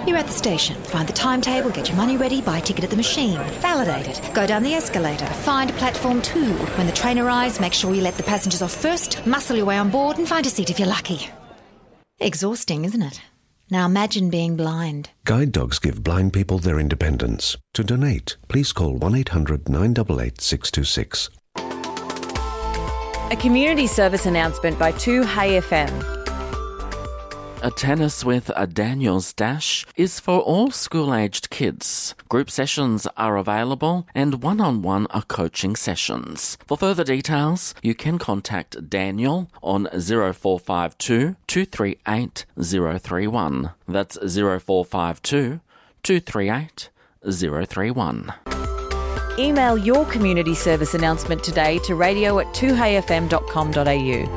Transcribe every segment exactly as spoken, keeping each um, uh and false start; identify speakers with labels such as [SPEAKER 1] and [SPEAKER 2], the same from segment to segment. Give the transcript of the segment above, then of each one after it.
[SPEAKER 1] You're at the station. Find the timetable, get your money ready, buy a ticket at the machine, validate it, go down the escalator, find platform two. When the train arrives, make sure you let the passengers off first, muscle your way on board and find a seat if you're lucky. Exhausting, isn't it? Now imagine being blind.
[SPEAKER 2] Guide dogs give blind people their independence. To donate, please call one eight hundred nine eight eight six two six.
[SPEAKER 3] A community service announcement by two Hey F M.
[SPEAKER 4] A Tennis with a Daniels Dash is for all school-aged kids. Group sessions are available and one-on-one are coaching sessions. For further details, you can contact Daniel on zero four five two, two three eight, zero three one. That's zero four five two, two three eight, zero three one.
[SPEAKER 3] Email your community service announcement today to radio at two hey f m dot com dot a u.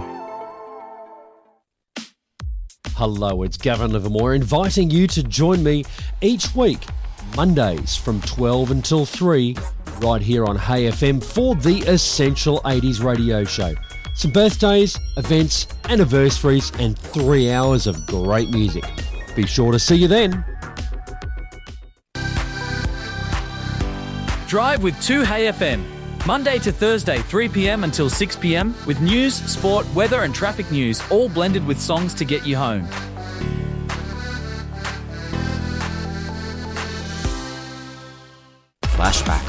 [SPEAKER 5] Hello, it's Gavin Livermore inviting you to join me each week, Mondays from twelve until three, right here on Hey F M for the Essential eighties radio show. Some birthdays, events, anniversaries, and three hours of great music. Be sure to see you then.
[SPEAKER 6] Drive with two Hey F M. Monday to Thursday, three p m until six p m with news, sport, weather and traffic news, all blended with songs to get you home.
[SPEAKER 4] Flashback.